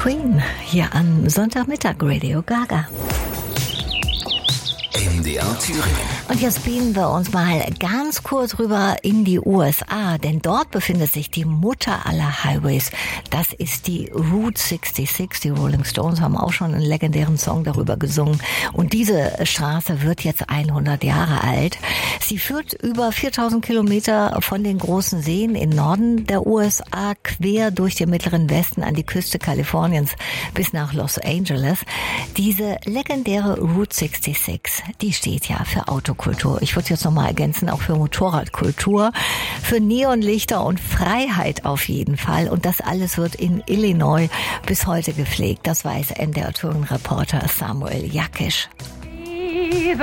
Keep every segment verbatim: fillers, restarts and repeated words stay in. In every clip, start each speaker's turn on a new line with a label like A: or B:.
A: Queen hier am Sonntagmittag, Radio Gaga.
B: M D R Thüringen.
A: Und jetzt beamen wir uns mal ganz kurz rüber in die U S A, denn dort befindet sich die Mutter aller Highways. Das ist die Route sechsundsechzig. Die Rolling Stones haben auch schon einen legendären Song darüber gesungen. Und diese Straße wird jetzt hundert Jahre alt. Sie führt über viertausend Kilometer von den großen Seen im Norden der U S A quer durch den mittleren Westen an die Küste Kaliforniens bis nach Los Angeles. Diese legendäre Route sechsundsechzig, die steht ja für Autokultur. Ich würde jetzt nochmal ergänzen, auch für Motorradkultur, für Neonlichter und Freiheit auf jeden Fall. Und das alles wird in Illinois bis heute gepflegt. Das weiß M D R Thüringen-Reporter Samuel Jakisch.
C: The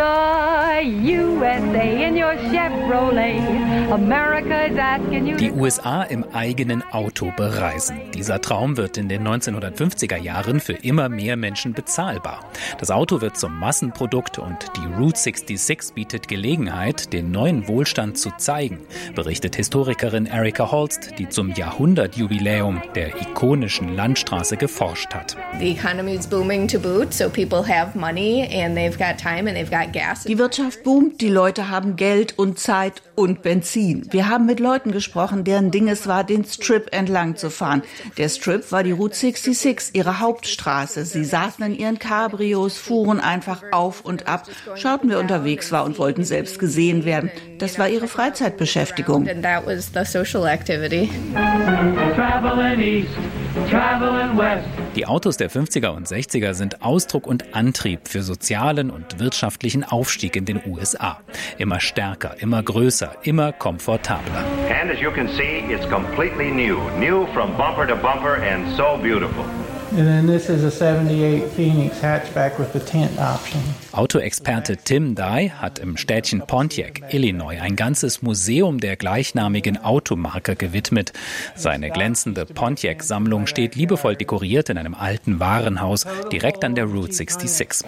C: U S A in your Chevrolet. America is asking you.
D: Die U S A im eigenen Auto bereisen. Dieser Traum wird in den neunzehnhundertfünfziger Jahren für immer mehr Menschen bezahlbar. Das Auto wird zum Massenprodukt und die Route sechsundsechzig bietet Gelegenheit, den neuen Wohlstand zu zeigen, berichtet Historikerin Erika Holst, die zum Jahrhundertjubiläum der ikonischen Landstraße geforscht hat.
E: The economy is booming to boot, so people have money and they've got time and they've got gas.
F: Die Wirtschaft boomt, die Leute haben Geld und Zeit und Benzin. Wir haben mit Leuten gesprochen, deren Ding es war, den Strip entlang zu fahren. Der Strip war die Route sechsundsechzig, ihre Hauptstraße. Sie saßen in ihren Cabrios, fuhren einfach auf und ab, schauten, wer unterwegs war und wollten selbst gesehen werden. Das war ihre Freizeitbeschäftigung.
E: And that was the social activity.
C: Traveling east, traveling west.
D: Die Autos der fünfziger und sechziger sind Ausdruck und Antrieb für sozialen und wirtschaftlichen Aufstieg in den U S A. Immer stärker, immer größer, immer komfortabler.
G: And as you can see, it's completely new. New from bumper to bumper and so beautiful.
H: And then this is a seventy-eight Phoenix hatchback with the tent option.
D: Autoexperte Tim Dye hat im Städtchen Pontiac, Illinois, ein ganzes Museum der gleichnamigen Automarke gewidmet. Seine glänzende Pontiac-Sammlung steht liebevoll dekoriert in einem alten Warenhaus direkt an der Route sechsundsechzig.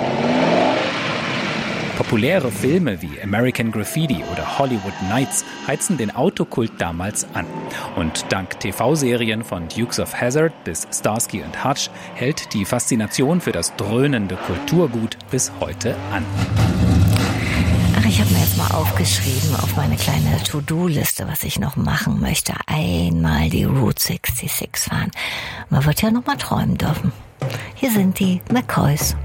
D: Populäre Filme wie American Graffiti oder Hollywood Nights heizen den Autokult damals an. Und dank T V-Serien von Dukes of Hazzard bis Starsky und Hutch hält die Faszination für das dröhnende Kulturgut bis heute an.
A: Ach, ich habe mir jetzt mal aufgeschrieben auf meine kleine To-Do-Liste, was ich noch machen möchte. Einmal die Route sechsundsechzig fahren. Man wird ja noch mal träumen dürfen. Hier sind die McCoys.